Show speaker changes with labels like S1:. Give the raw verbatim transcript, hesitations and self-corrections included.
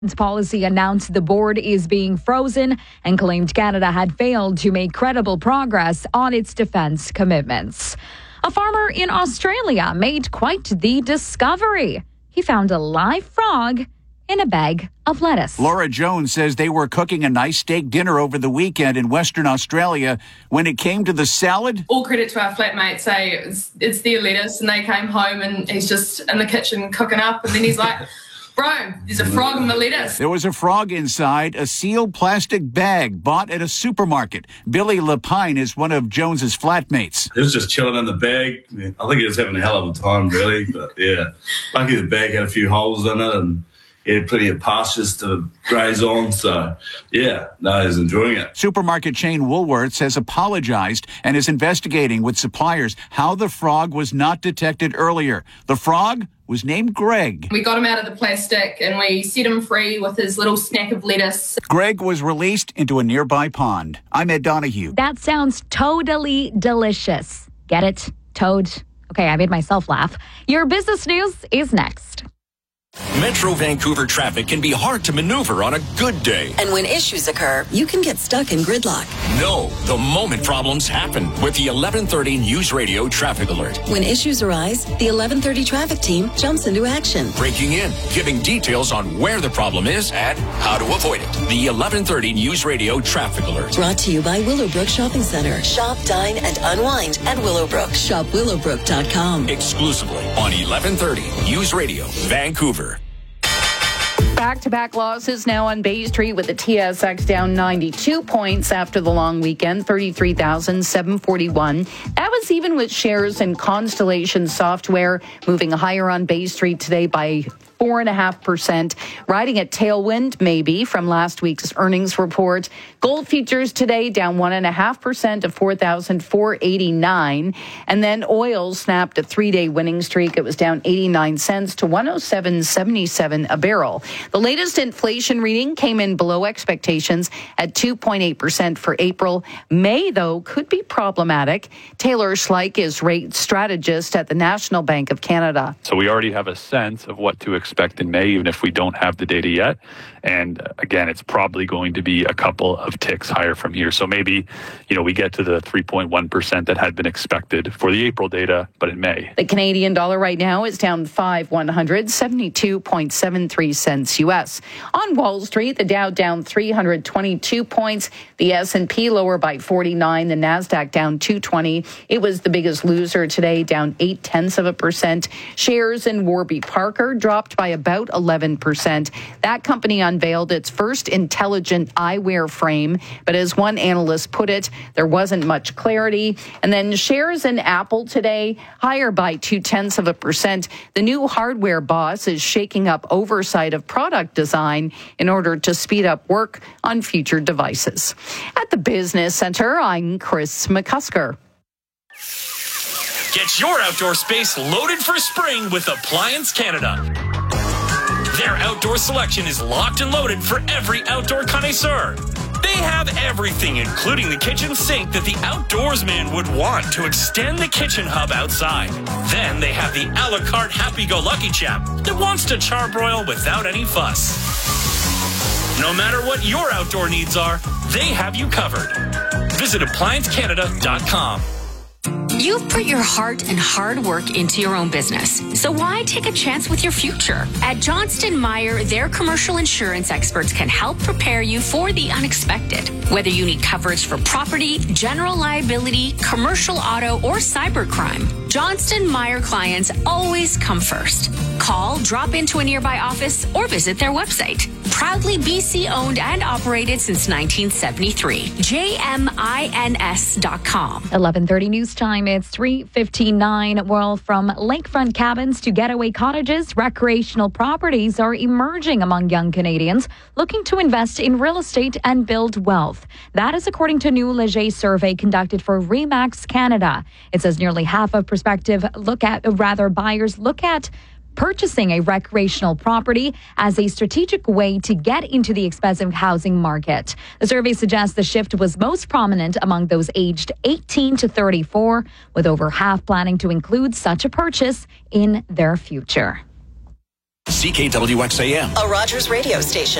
S1: Policy announced the board is being frozen and claimed Canada had failed to make credible progress on its defense commitments. A farmer in Australia made quite the discovery. He found a live frog in a bag of lettuce.
S2: Laura Jones says they were cooking a nice steak dinner over the weekend in Western Australia. When it came to the salad,
S3: all credit to our flatmates. Say it's, it's their lettuce, and they came home and he's just in the kitchen cooking up, and then he's like, bro, there's a frog in the lettuce.
S2: There was a frog inside a sealed plastic bag bought at a supermarket. Billy Lapine is one of Jones's flatmates.
S4: He was just chilling in the bag. I think he was having a hell of a time, really. But yeah, lucky the bag had a few holes in it, and he had plenty of pastures to graze on. So yeah, no, he was enjoying it.
S2: Supermarket chain Woolworths has apologized and is investigating with suppliers how the frog was not detected earlier. The frog was named Greg.
S3: We got him out of the plastic and we set him free with his little snack of lettuce.
S2: Greg was released into a nearby pond. I'm Ed Donahue.
S1: That sounds totally delicious. Get it? Toad. Okay, I made myself laugh. Your business news is next.
S5: Metro Vancouver traffic can be hard to maneuver on a good day.
S6: And when issues occur, you can get stuck in gridlock.
S5: No, the moment problems happen with the eleven thirty News Radio Traffic Alert.
S6: When issues arise, the eleven thirty traffic team jumps into action.
S5: Breaking in, giving details on where the problem is and how to avoid it. The eleven thirty News Radio Traffic Alert.
S6: Brought to you by Willowbrook Shopping Center. Shop, dine, and unwind at Willowbrook. Shop willowbrook dot com.
S5: Exclusively on eleven thirty News Radio Vancouver.
S7: Back-to-back losses now on Bay Street with the T S X down ninety-two points after the long weekend, thirty-three thousand seven hundred forty-one. That was even with shares in Constellation Software moving higher on Bay Street today by four point five percent, riding a tailwind maybe from last week's earnings report. Gold futures today down one point five percent to four thousand four hundred eighty-nine. And then oil snapped a three-day winning streak. It was down eighty-nine cents to one oh seven seventy-seven a barrel. The latest inflation reading came in below expectations at two point eight percent for April. May, though, could be problematic. Taylor Schleich is rate strategist at the National Bank of Canada.
S8: So we already have a sense of what to expect expect in May, even if we don't have the data yet. And again, it's probably going to be a couple of ticks higher from here. So maybe, you know, we get to the three point one percent that had been expected for the April data, but in May.
S7: The Canadian dollar right now is down five one hundred seventy-two point seven three cents U S. On Wall Street, the Dow down three hundred twenty-two points, the S and P lower by forty-nine, the Nasdaq down two twenty. It was the biggest loser today, down eight tenths of a percent. Shares in Warby Parker dropped by about eleven percent. That company unveiled its first intelligent eyewear frame, but as one analyst put it, there wasn't much clarity. And then shares in Apple today higher by two tenths of a percent. The new hardware boss is shaking up oversight of product design in order to speed up work on future devices. At the Business Center, I'm Chris McCusker.
S9: Get your outdoor space loaded for spring with Appliance Canada. Their outdoor selection is locked and loaded for every outdoor connoisseur. They have everything, including the kitchen sink that the outdoorsman would want to extend the kitchen hub outside. Then they have the a la carte happy-go-lucky chap that wants to charbroil without any fuss. No matter what your outdoor needs are, they have you covered. Visit appliance canada dot com.
S10: You've put your heart and hard work into your own business, so why take a chance with your future? At Johnston Meyer, their commercial insurance experts can help prepare you for the unexpected. Whether you need coverage for property, general liability, commercial auto, or cybercrime, Johnston Meyer clients always come first. Call, drop into a nearby office, or visit their website. Proudly B C owned and operated since nineteen seventy-three. J M I N S dot com.
S1: eleven thirty news time. It's three fifty-nine. Well, from lakefront cabins to getaway cottages, recreational properties are emerging among young Canadians looking to invest in real estate and build wealth. That is according to a new Leger survey conducted for Remax Canada. It says nearly half of prospective look at, rather buyers look at purchasing a recreational property as a strategic way to get into the expensive housing market. The survey suggests the shift was most prominent among those aged eighteen to thirty-four, with over half planning to include such a purchase in their future.
S5: C K W X A M.
S6: A Rogers radio station.